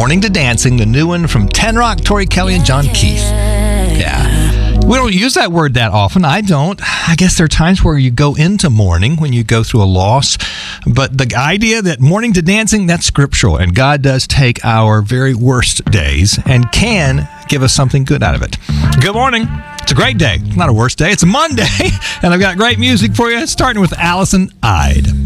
Morning to Dancing, the new one from Ten Rock, Tori Kelly, and John Keith. Yeah. We don't use that word that often. I don't. I guess there are times where you go into mourning when you go through a loss. But the idea that morning to dancing, that's scriptural. And God does take our very worst days and can give us something good out of it. Good morning. It's a great day. It's not a worst day. It's a Monday. And I've got great music for you, starting with Allison Ide.